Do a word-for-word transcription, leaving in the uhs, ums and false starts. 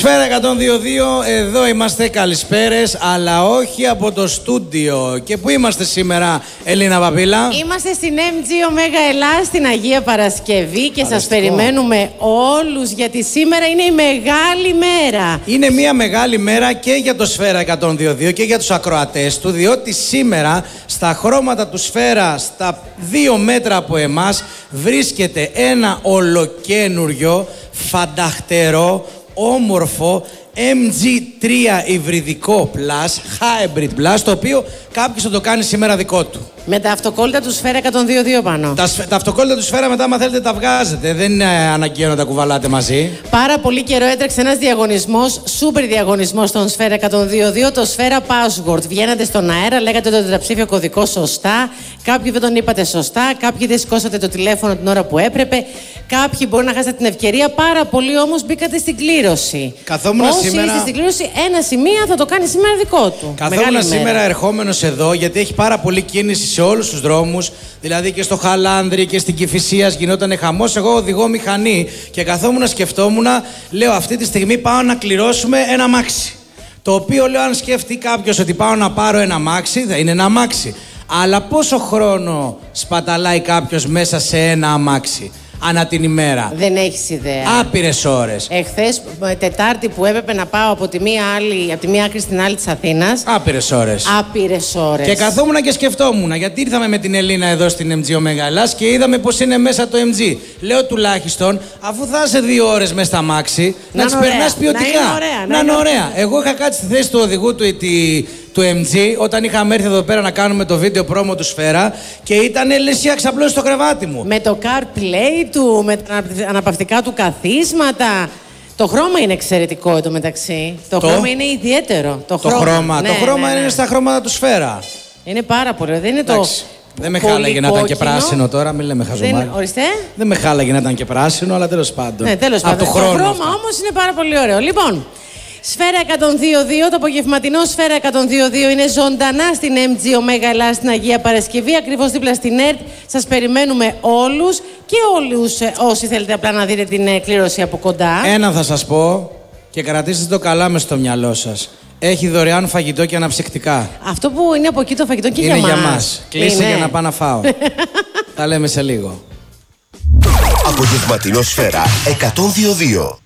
Σφαίρα εκατόν δύο δύο, εδώ είμαστε, καλησπέρες, αλλά όχι από το στούντιο. Και πού είμαστε σήμερα, Ελίνα Παπίλα? Είμαστε στην εμ τζι Omega Ελλάς, στην Αγία Παρασκευή και σας περιμένουμε όλους, γιατί σήμερα είναι η μεγάλη μέρα. Είναι μια μεγάλη μέρα και για το Σφαίρα εκατόν δύο δύο και για τους ακροατές του, διότι σήμερα στα χρώματα του Σφαίρα, στα δύο μέτρα από εμάς, βρίσκεται ένα ολοκένουριο, φανταχτερό, όμορφο εμ τζι τρία υβριδικό Plus, Hybrid Plus, το οποίο κάποιος θα το κάνει σήμερα δικό του. Με τα αυτοκόλλητα του Σφαίρα εκατόν δύο δύο πάνω. Τα, τα αυτοκόλλητα του Σφαίρα μετά, άμα θέλετε, τα βγάζετε. Δεν είναι αναγκαίο να τα κουβαλάτε μαζί. Πάρα πολύ καιρό έτρεξε ένας διαγωνισμός, σούπερ διαγωνισμός στον Σφαίρα εκατόν δύο δύο, το Σφαίρα Password. Βγαίνατε στον αέρα, λέγατε το τετραψήφιο κωδικό σωστά. Κάποιοι δεν τον είπατε σωστά, κάποιοι δεν σηκώσατε το τηλέφωνο την ώρα που έπρεπε. Κάποιοι μπορεί να χάσετε την ευκαιρία. Πάρα πολλοί όμως μπήκατε στην κλήρωση. Καθόμουν Όσοι σήμερα. είστε στην κλήρωση, ένα σημείο θα το κάνει σήμερα δικό του. Καθόμουν σήμερα ερχόμενος εδώ, γιατί έχει πάρα πολύ κίνηση σε όλους τους δρόμους. Δηλαδή και στο Χαλάνδρη και στην Κηφισίας γινόταν χαμός. Εγώ οδηγώ μηχανή και καθόμουν, σκεφτόμουν, λέω αυτή τη στιγμή πάω να κληρώσουμε ένα αμάξι. Το οποίο λέω, αν σκεφτεί κάποιος ότι πάω να πάρω ένα αμάξι, θα είναι ένα αμάξι. Αλλά πόσο χρόνο σπαταλάει κάποιος μέσα σε ένα αμάξι ανά την ημέρα? Δεν έχεις ιδέα. Άπειρες ώρες. Εχθές, Τετάρτη που έπρεπε να πάω από τη μία, άλλη, από τη μία άκρη στην άλλη της Αθήνας. Άπειρες ώρες. Άπειρες ώρες. Και καθόμουν και σκεφτόμουν, γιατί ήρθαμε με την Ελίνα εδώ στην εμ τζι Omega Ελλάς και είδαμε πως είναι μέσα το εμ τζι. Λέω τουλάχιστον, αφού θα είσαι δύο ώρες μέσα στα μάξι, να, να τις περνάς ποιοτικά. Να είναι ωραία. Να είναι ωραία. Εγώ είχα κάτσει στη θέση του οδηγού του, τη, του εμ τζι όταν είχαμε έρθει εδώ πέρα να κάνουμε το βίντεο πρόμο του Σφαίρα και ήταν λες είχα ξαπλώσει στο κρεβάτι μου. Με το CarPlay του, με τα αναπαυτικά του καθίσματα. Το χρώμα είναι εξαιρετικό εντωμεταξύ. Το, το χρώμα είναι ιδιαίτερο. Το, το χρώμα, χρώμα, ναι, το χρώμα ναι, ναι. είναι στα χρώματα του Σφαίρα. Είναι πάρα πολύ. Δεν είναι Εντάξει. το. Δεν με χάλαγε να ήταν και πράσινο τώρα, μην λέμε χαζομάρι. Δεν, ορίστε. Δεν με χάλαγε να ήταν και πράσινο, αλλά τέλος πάντων. Ναι, τέλος πάντων. Το, το χρόνο χρώμα αυτά. όμως είναι πάρα πολύ ωραίο. Λοιπόν, Σφαίρα εκατόν δύο δύο, το απογευματινό Σφαίρα εκατόν δύο δύο είναι ζωντανά στην εμ τζι Omega Ελλάς στην Αγία Παρασκευή, ακριβώς δίπλα στην ΕΡΤ. Σας περιμένουμε όλους και όλους ε, όσοι θέλετε απλά να δείτε την ε, κλήρωση από κοντά. Ένα θα σας πω και κρατήστε το καλά μες στο μυαλό σας. Έχει δωρεάν φαγητό και αναψυκτικά. Αυτό που είναι από εκεί το φαγητό και είναι για μας. για μας. Κλείσε είναι. για να πάω να φάω. Τα λέμε σε λίγο. Απογευματινό Σφαίρα εκατόν δύο δύο.